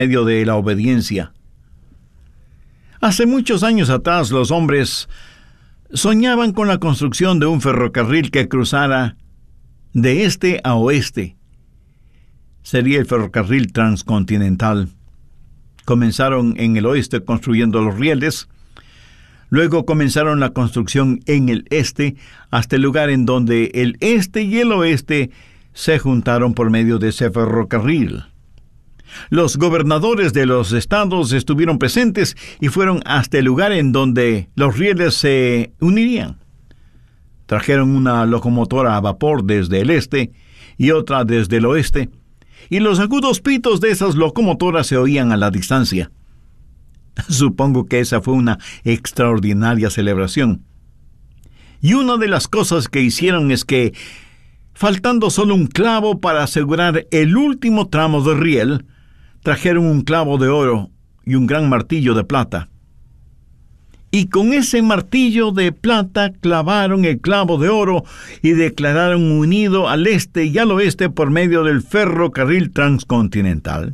medio de la obediencia. Hace muchos años atrás, los hombres soñaban con la construcción de un ferrocarril que cruzara de este a oeste. Sería el ferrocarril transcontinental. Comenzaron en el oeste construyendo los rieles. Luego comenzaron la construcción en el este hasta el lugar en donde el este y el oeste se juntaron por medio de ese ferrocarril. Los gobernadores de los estados estuvieron presentes y fueron hasta el lugar en donde los rieles se unirían. Trajeron una locomotora a vapor desde el este y otra desde el oeste, y los agudos pitos de esas locomotoras se oían a la distancia. Supongo que esa fue una extraordinaria celebración. Y una de las cosas que hicieron es que, faltando solo un clavo para asegurar el último tramo de riel, trajeron un clavo de oro y un gran martillo de plata. Y con ese martillo de plata clavaron el clavo de oro y declararon unido al este y al oeste por medio del ferrocarril transcontinental.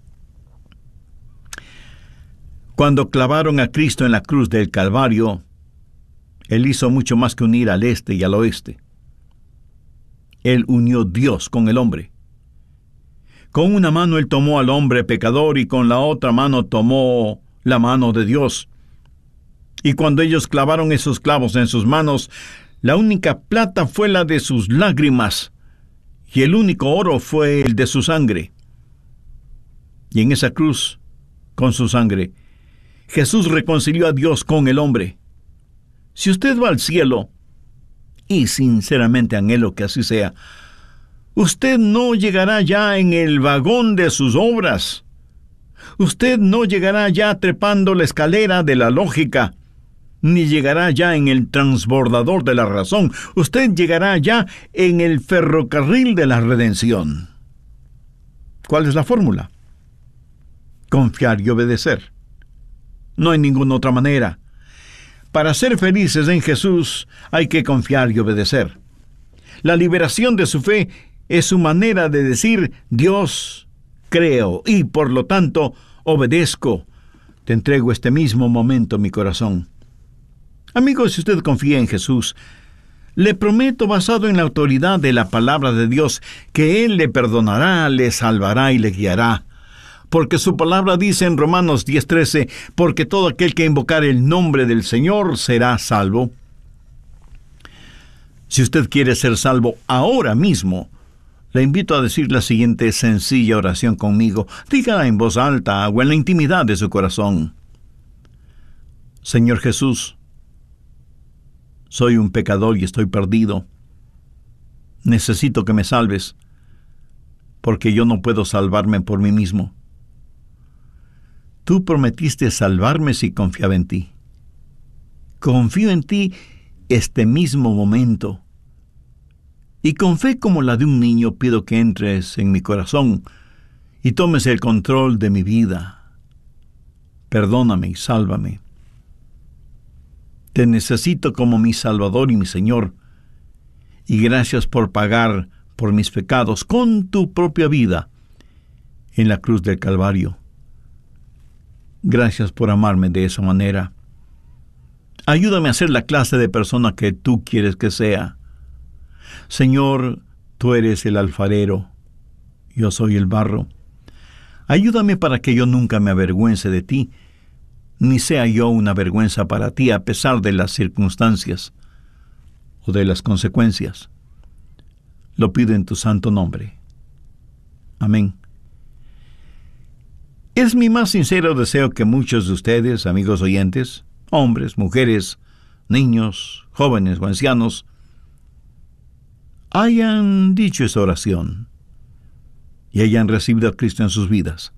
Cuando clavaron a Cristo en la cruz del Calvario, Él hizo mucho más que unir al este y al oeste. Él unió Dios con el hombre. Con una mano Él tomó al hombre pecador y con la otra mano tomó la mano de Dios. Y cuando ellos clavaron esos clavos en sus manos, la única plata fue la de sus lágrimas y el único oro fue el de su sangre. Y en esa cruz, con su sangre, Jesús reconcilió a Dios con el hombre. Si usted va al cielo, y sinceramente anhelo que así sea, usted no llegará ya en el vagón de sus obras. Usted no llegará ya trepando la escalera de la lógica, ni llegará ya en el transbordador de la razón. Usted llegará ya en el ferrocarril de la redención. ¿Cuál es la fórmula? Confiar y obedecer. No hay ninguna otra manera. Para ser felices en Jesús hay que confiar y obedecer. La liberación de su fe es su manera de decir: Dios, creo y por lo tanto obedezco. Te entrego este mismo momento mi corazón. Amigo, si usted confía en Jesús, le prometo, basado en la autoridad de la palabra de Dios, que Él le perdonará, le salvará y le guiará. Porque su palabra dice en Romanos 10:13, porque todo aquel que invocare el nombre del Señor será salvo. Si usted quiere ser salvo ahora mismo, le invito a decir la siguiente sencilla oración conmigo. Dígala en voz alta o en la intimidad de su corazón. Señor Jesús, soy un pecador y estoy perdido. Necesito que me salves, porque yo no puedo salvarme por mí mismo. Tú prometiste salvarme si confiaba en ti. Confío en ti este mismo momento. Y con fe como la de un niño pido que entres en mi corazón y tomes el control de mi vida. Perdóname y sálvame. Te necesito como mi Salvador y mi Señor. Y gracias por pagar por mis pecados con tu propia vida en la cruz del Calvario. Gracias por amarme de esa manera. Ayúdame a ser la clase de persona que tú quieres que sea. Señor, tú eres el alfarero, yo soy el barro. Ayúdame para que yo nunca me avergüence de ti, ni sea yo una vergüenza para ti a pesar de las circunstancias o de las consecuencias. Lo pido en tu santo nombre. Amén. Es mi más sincero deseo que muchos de ustedes, amigos oyentes, hombres, mujeres, niños, jóvenes o ancianos, hayan dicho esa oración y hayan recibido a Cristo en sus vidas.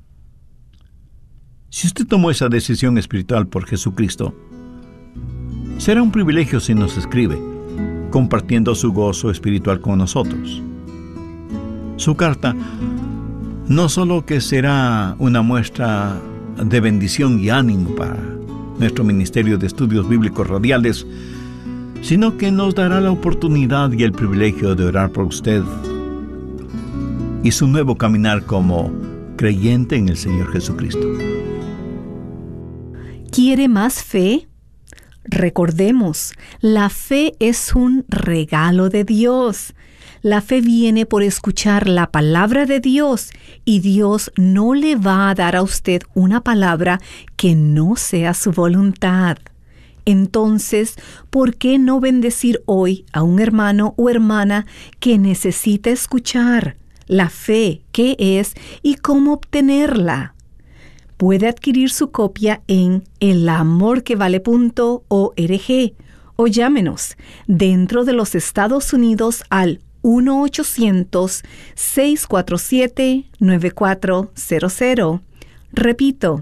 Si usted tomó esa decisión espiritual por Jesucristo, será un privilegio si nos escribe, compartiendo su gozo espiritual con nosotros. Su carta no solo que será una muestra de bendición y ánimo para nuestro Ministerio de Estudios Bíblicos Radiales, sino que nos dará la oportunidad y el privilegio de orar por usted y su nuevo caminar como creyente en el Señor Jesucristo. ¿Quiere más fe? Recordemos, la fe es un regalo de Dios. La fe viene por escuchar la palabra de Dios y Dios no le va a dar a usted una palabra que no sea su voluntad. Entonces, ¿por qué no bendecir hoy a un hermano o hermana que necesita escuchar la fe, qué es y cómo obtenerla? Puede adquirir su copia en elamorquevale.org o llámenos dentro de los Estados Unidos al 1-800-647-9400. Repito,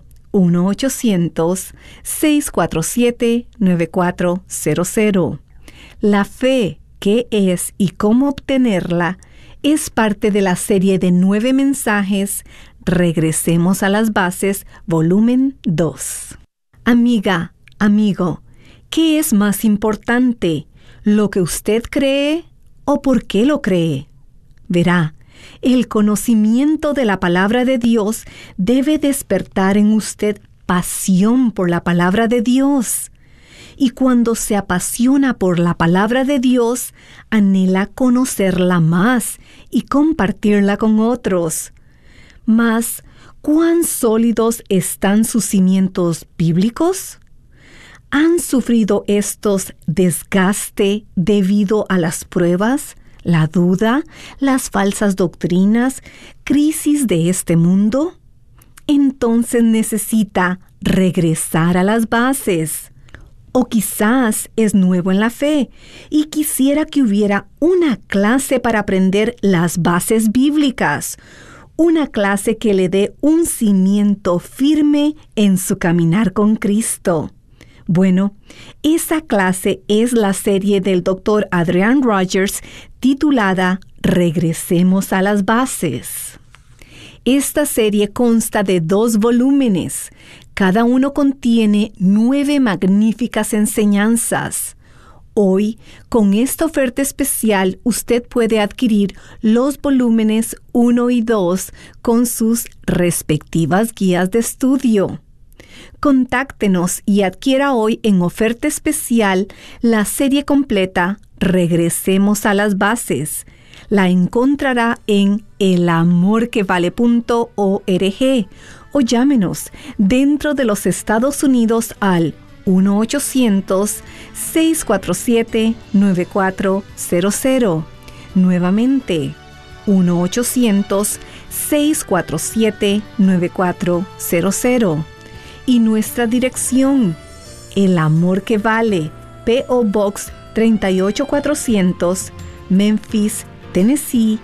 1-800-647-9400. La fe, qué es y cómo obtenerla, es parte de la serie de 9 mensajes Regresemos a las Bases, volumen 2. Amiga, amigo, ¿qué es más importante? ¿Lo que usted cree o por qué lo cree? Verá, el conocimiento de la palabra de Dios debe despertar en usted pasión por la palabra de Dios. Y cuando se apasiona por la palabra de Dios, anhela conocerla más y compartirla con otros. Mas, ¿cuán sólidos están sus cimientos bíblicos? ¿Han sufrido estos desgaste debido a las pruebas, la duda, las falsas doctrinas, crisis de este mundo? Entonces necesita regresar a las bases. O quizás es nuevo en la fe y quisiera que hubiera una clase para aprender las bases bíblicas. Una clase que le dé un cimiento firme en su caminar con Cristo. Bueno, esa clase es la serie del Dr. Adrian Rogers titulada Regresemos a las Bases. Esta serie consta de 2 volúmenes. Cada uno contiene 9 magníficas enseñanzas. Hoy, con esta oferta especial, usted puede adquirir los volúmenes 1 y 2 con sus respectivas guías de estudio. Contáctenos y adquiera hoy en oferta especial la serie completa Regresemos a las Bases. La encontrará en elamorquevale.org o llámenos dentro de los Estados Unidos al 1-800-647-9400. Nuevamente, 1-800-647-9400. Y nuestra dirección, El Amor que Vale, P.O. Box 38400, Memphis, Tennessee,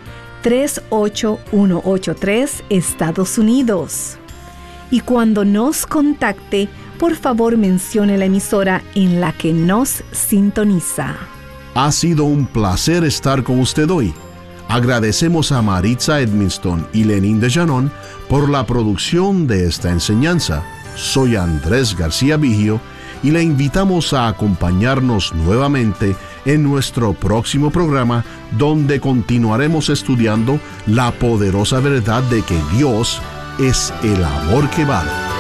38183, Estados Unidos. Y cuando nos contacte, por favor mencione la emisora en la que nos sintoniza. Ha sido un placer estar con usted hoy. Agradecemos a Maritza Edmiston y Lenín de Llanon por la producción de esta enseñanza. Soy Andrés García Vigio y le invitamos a acompañarnos nuevamente en nuestro próximo programa, donde continuaremos estudiando la poderosa verdad de que Dios es el amor que vale.